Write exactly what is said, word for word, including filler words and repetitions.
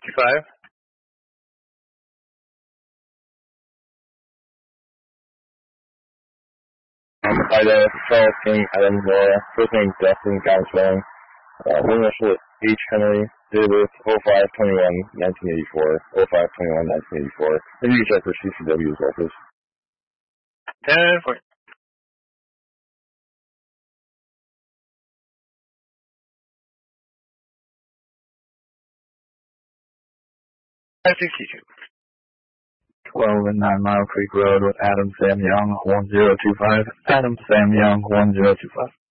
fifty-five. Um, Ida, Charles King, Adam Laura, first name Dustin, Guy Spelling, uh, initial H. Henry, date of birth oh five twenty-one nineteen eighty-four, oh five twenty-one nineteen eighty-four. Then you can check for C C W as well, please. ten point. five sixty-two. twelve and nine Mile Creek Road with Adam Sam Young, one zero two five. Adam Sam Young, one zero two five.